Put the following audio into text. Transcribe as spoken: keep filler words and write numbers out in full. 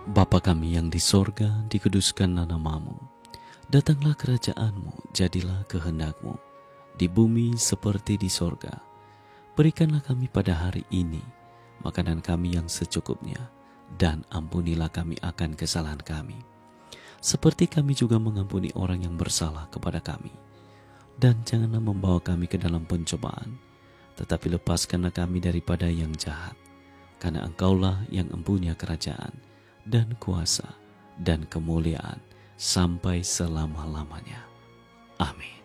Bapa kami yang di sorga, dikuduskanlah namamu. Datanglah kerajaanmu, jadilah kehendakmu, di bumi seperti di sorga. Berikanlah kami pada hari ini makanan kami yang secukupnya, dan ampunilah kami akan kesalahan kami, seperti kami juga mengampuni orang yang bersalah kepada kami. Dan janganlah membawa kami ke dalam pencobaan, tetapi lepaskanlah kami daripada yang jahat. Karena Engkaulah yang empunya kerajaan, dan kuasa, dan kemuliaan, sampai selama-lamanya. Amin.